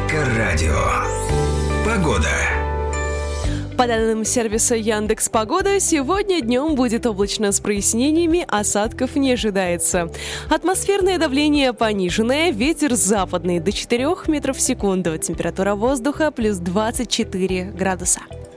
Эльдоррадио. Погода. По данным сервиса Яндекс.Погода, сегодня днем будет облачно с прояснениями, осадков не ожидается. Атмосферное давление пониженное, ветер западный до 4 метров в секунду, температура воздуха плюс 24 градуса.